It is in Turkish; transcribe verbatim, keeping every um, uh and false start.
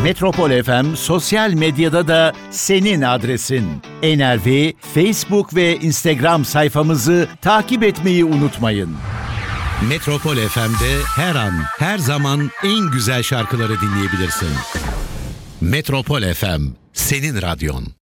Metropol F M sosyal medyada da senin adresin. N R V Facebook ve Instagram sayfamızı takip etmeyi unutmayın. Metropol F M'de her an, her zaman en güzel şarkıları dinleyebilirsin. Metropol F M, senin radyon.